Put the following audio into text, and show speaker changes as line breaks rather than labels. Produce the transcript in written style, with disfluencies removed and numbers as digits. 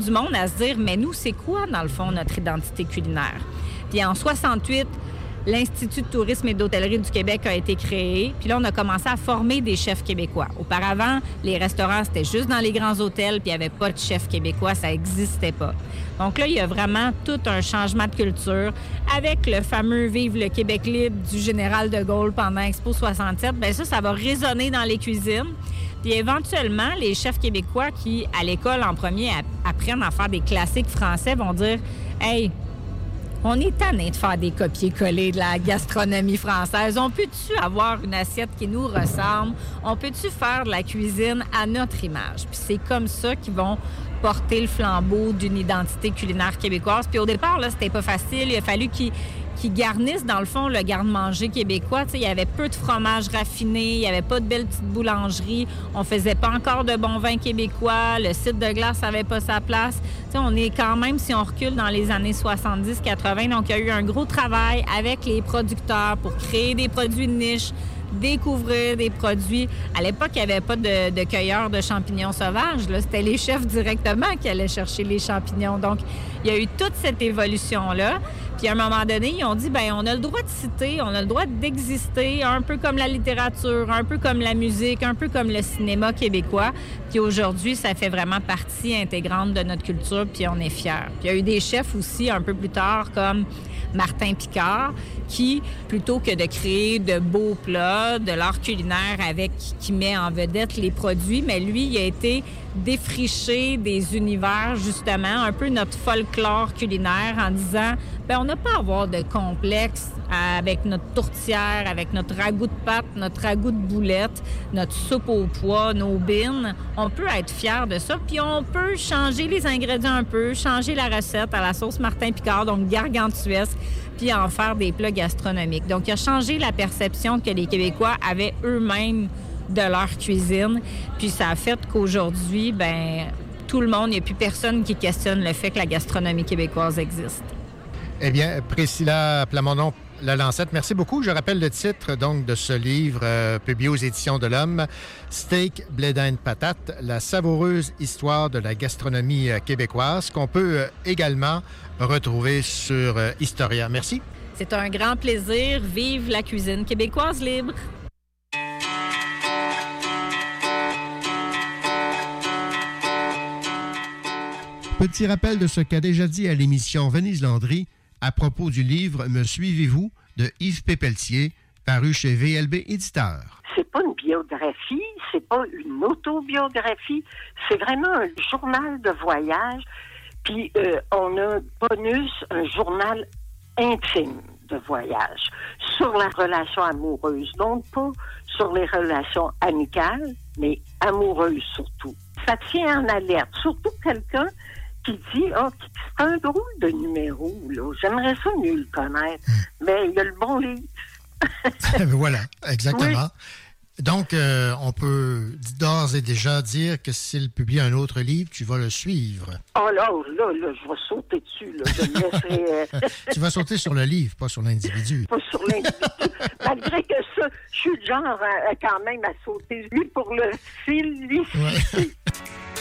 du monde à se dire, mais nous, c'est quoi, dans le fond, notre identité culinaire? Puis en 68, l'Institut de tourisme et d'hôtellerie du Québec a été créé. Puis là, on a commencé à former des chefs québécois. Auparavant, les restaurants, c'était juste dans les grands hôtels, puis il n'y avait pas de chef québécois, ça n'existait pas. Donc là, il y a vraiment tout un changement de culture. Avec le fameux « Vive le Québec libre » du général de Gaulle pendant Expo 67, bien ça va résonner dans les cuisines. Puis éventuellement, les chefs québécois qui, à l'école, en premier, apprennent à faire des classiques français vont dire « Hey, on est tanné de faire des copier-coller de la gastronomie française. On peut-tu avoir une assiette qui nous ressemble? On peut-tu faire de la cuisine à notre image? » Puis c'est comme ça qu'ils vont porter le flambeau d'une identité culinaire québécoise. Puis au départ, là, c'était pas facile. Il a fallu qu'ils garnissent, dans le fond, le garde-manger québécois. Tu sais, il y avait peu de fromage raffiné, il n'y avait pas de belles petites boulangeries, on faisait pas encore de bon vin québécois, le cidre de glace n'avait pas sa place. Tu sais, on est quand même, si on recule dans les années 70-80, donc il y a eu un gros travail avec les producteurs pour créer des produits de niche, découvrir des produits. À l'époque, il n'y avait pas de cueilleurs de champignons sauvages. Là. C'était les chefs directement qui allaient chercher les champignons. Donc, il y a eu toute cette évolution-là. Puis, à un moment donné, ils ont dit, bien, on a le droit de citer, on a le droit d'exister, un peu comme la littérature, un peu comme la musique, un peu comme le cinéma québécois. Puis aujourd'hui, ça fait vraiment partie intégrante de notre culture, puis on est fiers. Puis, il y a eu des chefs aussi, un peu plus tard, comme Martin Picard, qui, plutôt que de créer de beaux plats, de l'art culinaire qui met en vedette les produits, mais lui, il a été défricher des univers, justement, un peu notre folklore culinaire en disant, bien, on n'a pas à avoir de complexe avec notre tourtière, avec notre ragoût de pâte, notre ragoût de boulette, notre soupe au pois, nos bines. On peut être fiers de ça, puis on peut changer les ingrédients un peu, changer la recette à la sauce Martin Picard, donc gargantuesque, puis en faire des plats gastronomiques. Donc, il a changé la perception que les Québécois avaient eux-mêmes de leur cuisine. Puis ça a fait qu'aujourd'hui, bien, tout le monde, il n'y a plus personne qui questionne le fait que la gastronomie québécoise existe.
Eh bien, Priscilla Plamondon-Lalancette, merci beaucoup. Je rappelle le titre donc de ce livre publié aux Éditions de l'Homme, Steak, blé d'Inde, patate, la savoureuse histoire de la gastronomie québécoise, qu'on peut également retrouver sur Historia. Merci.
C'est un grand plaisir. Vive la cuisine québécoise libre.
Petit rappel de ce qu'a déjà dit à l'émission Venise Landry à propos du livre « Me suivez-vous » de Yves Pépeltier, paru chez VLB Éditeur.
C'est pas une biographie, c'est pas une autobiographie, c'est vraiment un journal de voyage. Puis on a bonus un journal intime de voyage sur la relation amoureuse. Donc pas sur les relations amicales, mais amoureuses surtout. Ça tient en alerte, surtout quelqu'un qui dit « Ah, c'est un drôle de numéro, là. J'aimerais ça mieux le connaître. » Mais il y a le bon livre.
Voilà, exactement.
Oui.
Donc, on peut d'ores et déjà dire que s'il publie un autre livre, tu vas le suivre.
Oh là, je vais sauter dessus. Là. Je me laisserai...
Tu vas sauter sur le livre, pas sur l'individu.
Pas sur l'individu. Malgré que ça, je suis le genre quand même à sauter, lui pour le fil, lui.
Ouais.